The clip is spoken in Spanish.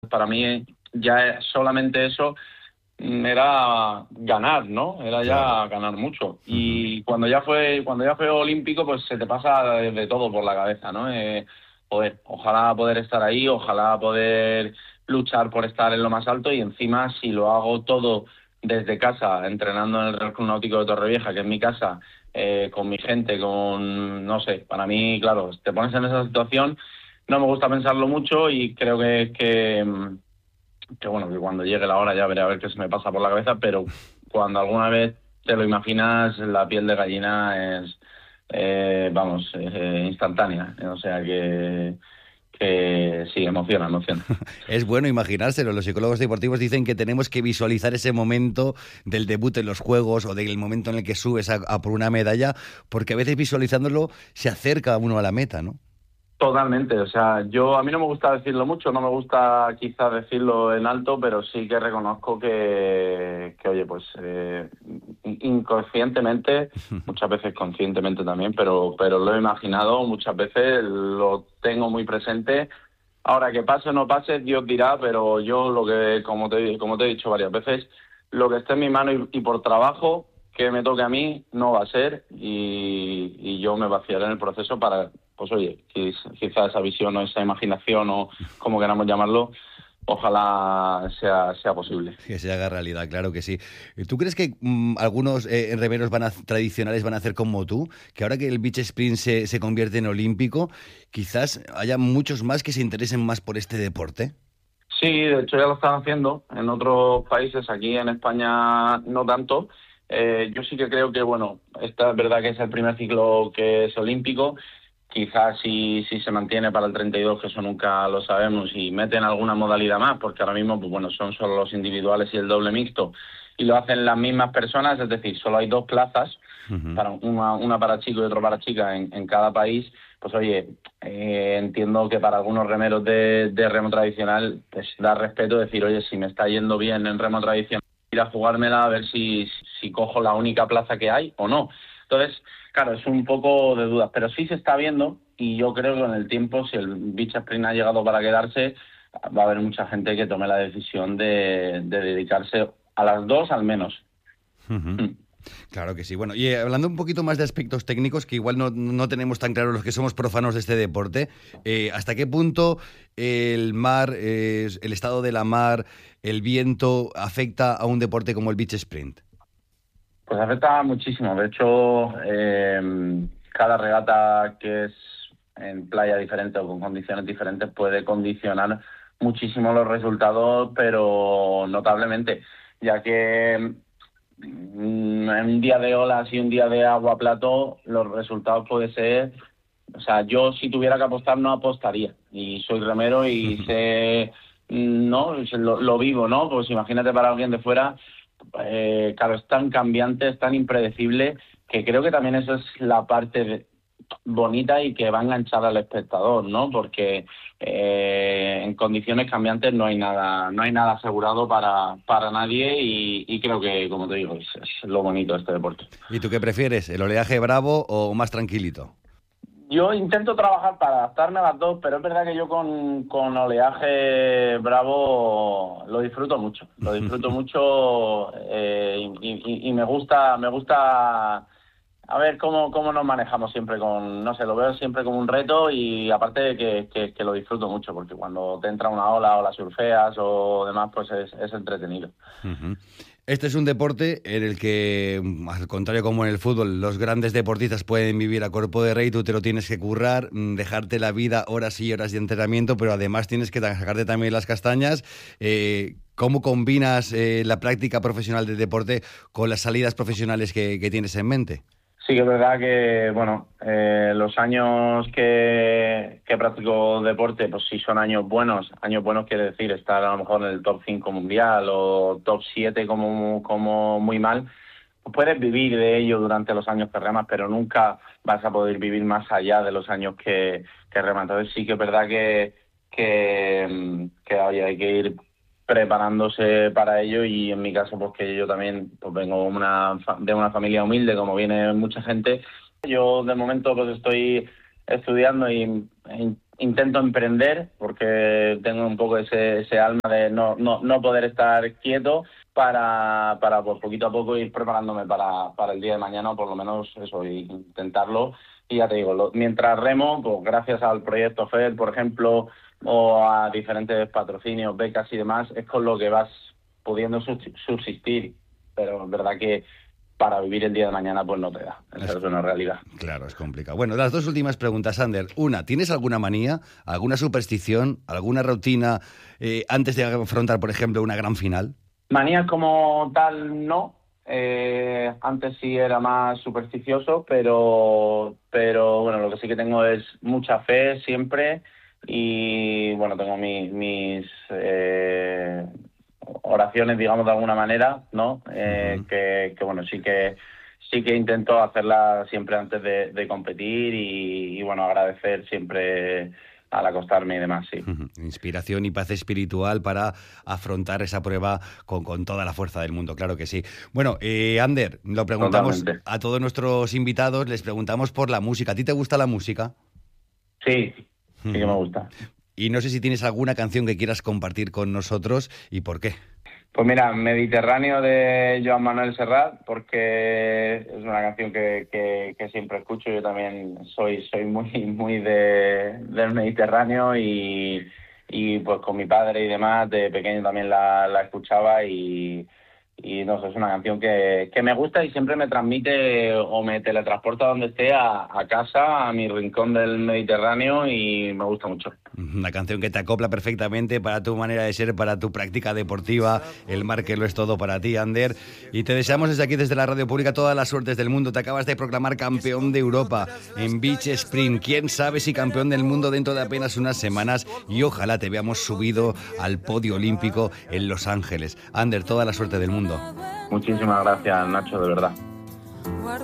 Para mí ya solamente eso era ganar, ¿no? Era Claro. ya ganar mucho. Ujú. Y cuando ya fue olímpico, pues se te pasa de todo por la cabeza, ¿no? Joder, ojalá poder estar ahí, ojalá poder luchar por estar en lo más alto y encima si lo hago todo desde casa, entrenando en el Real Club Náutico de Torrevieja, que es mi casa, con mi gente, no sé, para mí, claro, te pones en esa situación, no me gusta pensarlo mucho y creo que bueno, que cuando llegue la hora ya veré a ver qué se me pasa por la cabeza, pero cuando alguna vez te lo imaginas, la piel de gallina es, vamos, instantánea. O sea que sí, emociona, emociona. Es bueno imaginárselo. Los psicólogos deportivos dicen que tenemos que visualizar ese momento del debut en los juegos o del momento en el que subes a por una medalla, porque a veces visualizándolo se acerca uno a la meta, ¿no? Totalmente, o sea, a mí no me gusta decirlo mucho, no me gusta quizás decirlo en alto, pero sí que reconozco que oye, pues inconscientemente, muchas veces conscientemente también, pero lo he imaginado, muchas veces lo tengo muy presente. Ahora, que pase o no pase, Dios dirá, pero yo como te he dicho varias veces, lo que esté en mi mano y por trabajo que me toque a mí no va a ser y yo me vaciaré en el proceso para, pues oye, quizá esa visión o esa imaginación o como queramos llamarlo, ojalá sea posible. Que se haga realidad, claro que sí. ¿Tú crees que algunos remeros tradicionales van a hacer como tú? Que ahora que el beach sprint se convierte en olímpico, quizás haya muchos más que se interesen más por este deporte. Sí, de hecho ya lo están haciendo en otros países, aquí en España no tanto. Yo sí que creo que, bueno, esta es verdad que es el primer ciclo que es olímpico. Quizás si se mantiene para el 32, que eso nunca lo sabemos, y meten alguna modalidad más, porque ahora mismo, pues bueno, son solo los individuales y el doble mixto, y lo hacen las mismas personas, es decir, solo hay dos plazas, Ujú. para una para chico y otra para chica en cada país. Pues oye, entiendo que para algunos remeros de remo tradicional, pues da respeto decir, oye, si me está yendo bien en remo tradicional, ir a jugármela a ver si cojo la única plaza que hay o no. Entonces, claro, es un poco de dudas, pero sí se está viendo y yo creo que con el tiempo, si el beach sprint ha llegado para quedarse, va a haber mucha gente que tome la decisión de dedicarse a las dos al menos. Ujú. Mm. Claro que sí. Bueno, y hablando un poquito más de aspectos técnicos, que igual no tenemos tan claro los que somos profanos de este deporte, ¿hasta qué punto el mar, el estado de la mar, el viento afecta a un deporte como el beach sprint? Pues afecta muchísimo. De hecho, cada regata que es en playa diferente o con condiciones diferentes puede condicionar muchísimo los resultados, pero notablemente, ya que en un día de olas y un día de agua plato, los resultados puede ser, o sea, yo si tuviera que apostar no apostaría y soy remero y sé, no, lo vivo, ¿no? Pues imagínate para alguien de fuera, claro, es tan cambiante, es tan impredecible que creo que también eso es la parte bonita y que va a enganchar al espectador, ¿no? Porque en condiciones cambiantes no hay nada asegurado para nadie y creo que, como te digo, es lo bonito de este deporte. ¿Y tú qué prefieres, el oleaje bravo o más tranquilito? Yo intento trabajar para adaptarme a las dos, pero es verdad que yo con oleaje bravo lo disfruto mucho. Lo disfruto mucho y me gusta a ver cómo nos manejamos siempre no sé, lo veo siempre como un reto y aparte de que lo disfruto mucho, porque cuando te entra una ola o la surfeas o demás, pues es entretenido. Ujú. Este es un deporte en el que, al contrario como en el fútbol, los grandes deportistas pueden vivir a cuerpo de rey, tú te lo tienes que currar, dejarte la vida horas y horas de entrenamiento, pero además tienes que sacarte también las castañas. ¿Cómo combinas la práctica profesional del deporte con las salidas profesionales que tienes en mente? Sí que es verdad que, bueno, los años que practico deporte, pues sí son años buenos. Años buenos quiere decir estar a lo mejor en el top 5 mundial o top 7 como muy mal. Pues puedes vivir de ello durante los años que remas, pero nunca vas a poder vivir más allá de los años que remas. Entonces sí que es verdad que oye, hay que ir preparándose para ello y en mi caso pues que yo también pues vengo de una familia humilde como viene mucha gente. Yo de momento pues estoy estudiando y intento emprender, porque tengo un poco ese alma de no poder estar quieto para pues, poquito a poco ir preparándome para el día de mañana, o por lo menos eso, y intentarlo. Y ya te digo, mientras remo, pues gracias al proyecto FED, por ejemplo, o a diferentes patrocinios, becas y demás, es con lo que vas pudiendo subsistir. Pero es verdad que para vivir el día de mañana pues no te da. Esa es una realidad. Claro, es complicado. Bueno, las dos últimas preguntas, Ander. Una, ¿tienes alguna manía, alguna superstición, alguna rutina antes de afrontar, por ejemplo, una gran final? Manías como tal, no. Antes sí era más supersticioso, pero bueno, lo que sí que tengo es mucha fe siempre, y bueno, tengo mis oraciones, digamos, de alguna manera, ¿no? Que bueno, sí que intento hacerlas siempre antes de competir, y bueno, agradecer siempre al acostarme y demás, sí. Inspiración y paz espiritual para afrontar esa prueba con toda la fuerza del mundo, claro que sí. Bueno, Ander, lo preguntamos Totalmente. a todos nuestros invitados, les preguntamos por la música. ¿A ti te gusta la música? Sí, sí que me gusta. Y no sé si tienes alguna canción que quieras compartir con nosotros y por qué. Pues mira, Mediterráneo de Joan Manuel Serrat, porque es una canción que siempre escucho. Yo también soy muy del Mediterráneo, y pues con mi padre y demás, de pequeño también la escuchaba, y no sé, es una canción que me gusta y siempre me transmite o me teletransporta donde esté, a casa, a mi rincón del Mediterráneo, y me gusta mucho. Una canción que te acopla perfectamente para tu manera de ser, para tu práctica deportiva. El mar que lo es todo para ti, Ander. Y te deseamos desde aquí, desde la Radio Pública, todas las suertes del mundo. Te acabas de proclamar campeón de Europa en Beach Sprint. Quién sabe si campeón del mundo dentro de apenas unas semanas. Y ojalá te veamos subido al podio olímpico en Los Ángeles. Ander, toda la suerte del mundo. Muchísimas gracias, Nacho, de verdad.